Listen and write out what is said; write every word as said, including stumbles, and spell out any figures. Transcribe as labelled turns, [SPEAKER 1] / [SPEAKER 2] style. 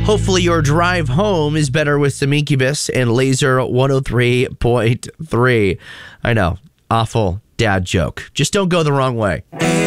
[SPEAKER 1] Hopefully your drive home is better with some Incubus and Laser one oh three point three. I know, awful dad joke. Just don't go the wrong way.